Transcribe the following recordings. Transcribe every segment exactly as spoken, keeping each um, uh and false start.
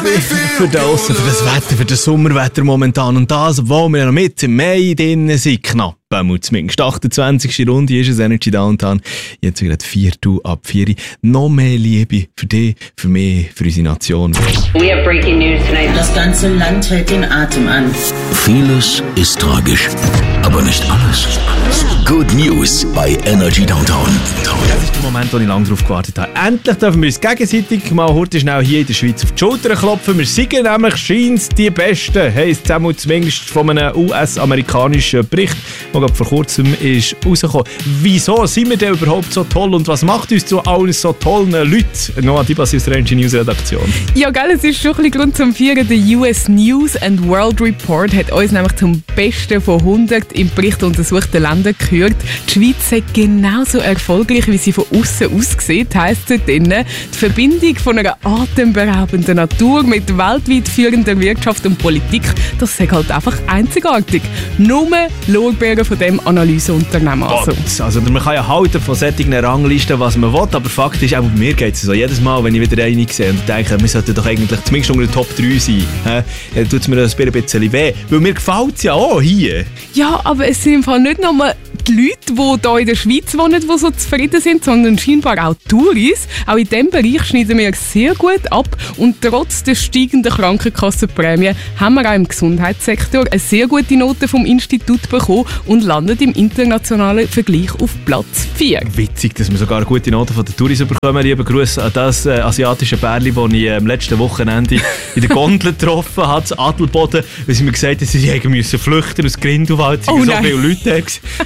Für das, für das Wetter, für das Sommerwetter momentan und das, wo wir noch mit im Mai drinnen sind, knapp. Zumindest achtundzwanzigste Runde ist es Energy Downtown. Jetzt gerade vier Uhr ab vier. Noch mehr Liebe für dich, für mich, für unsere Nation. We have breaking news tonight. Das ganze Land hält den Atem an. Vieles ist tragisch, aber nicht alles. Good News bei Energy Downtown. Das ist der Moment, wo ich lange darauf gewartet habe. Endlich dürfen wir uns gegenseitig mal heute schnell hier in der Schweiz auf die Schulter klopfen. Wir sind nämlich scheint's die Besten. Heisst zusammen zumindest von einem U S-amerikanischen Bericht, der vor kurzem ist rausgekommen. Wieso sind wir denn überhaupt so toll und was macht uns zu allen so tollen Leuten? Noah Dibas aus der Energy News Redaktion. Ja, gell, es ist schon ein bisschen Grund zum Feiern. Der U S News and World Report hat uns nämlich zum Besten von hundert im Bericht untersuchten Ländern gehört. Die Schweiz ist genauso erfolgreich, wie sie von außen aussieht, heisst es drinnen. Die Verbindung von einer atemberaubenden Natur mit weltweit führender Wirtschaft und Politik, das ist halt einfach einzigartig. Nur Lorbeeren von dem Analyseunternehmen. Also. also man kann ja halten von solchen Ranglisten, was man will, aber Fakt ist, auch bei mir geht es so. Jedes Mal, wenn ich wieder eine sehe und denke, wir sollten doch eigentlich zumindest unter den Top drei sein, äh, tut es mir ein bisschen weh. Weil mir gefällt es ja auch hier. Ja, aber es sind im Fall nicht nur die Leute, die hier in der Schweiz wohnen, die so zufrieden sind, sondern scheinbar auch Touris. Auch in diesem Bereich schneiden wir sehr gut ab und trotz der steigenden Krankenkassenprämie haben wir auch im Gesundheitssektor eine sehr gute Note vom Institut bekommen und landet im internationalen Vergleich auf Platz vier. Witzig, dass wir sogar eine gute Note von den Touris bekommen. Liebe Grüße an das äh, asiatische Pärchen, das ich am äh, letzten Wochenende in der Gondel getroffen habe, zu Adelboden, weil sie mir gesagt haben, sie müssen flüchten aus Grindelwald, weil oh, so viele Leute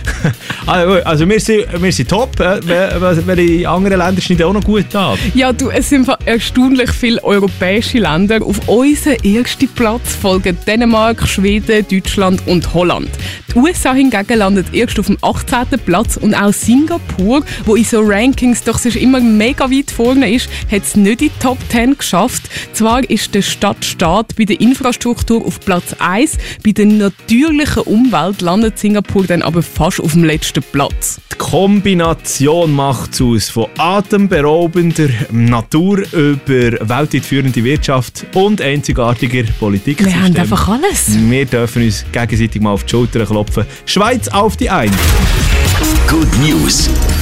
Also, also wir, sind, wir sind top, äh, wenn in anderen Ländern schneiden auch noch gut ab. Ja, du, es sind erstaunlich viele europäische Länder. Auf unseren ersten Platz folgen Dänemark, Schweden, Deutschland und Holland. Die U S A hingegen landet erst auf dem achtzehnten Platz und auch Singapur, wo in so Rankings doch sonst immer mega weit vorne ist, hat es nicht in die Top zehn geschafft. Zwar ist der Stadt-Staat bei der Infrastruktur auf Platz eins, bei der natürlichen Umwelt landet Singapur dann aber fast auf dem letzten Platz. Die Kombination macht es aus von atemberaubender Natur über weltweit führende Wirtschaft und einzigartiger Politik. Wir haben einfach alles. Wir dürfen uns gegenseitig mal auf die Schulter klopfen. Schweiz auf die Eins. Good News